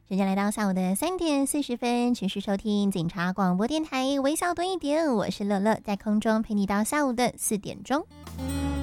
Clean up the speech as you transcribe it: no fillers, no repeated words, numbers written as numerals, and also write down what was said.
时间来到下午的3点40分，持续收听警察广播电台，微笑多一点，我是乐乐，在空中陪你到下午的4点钟。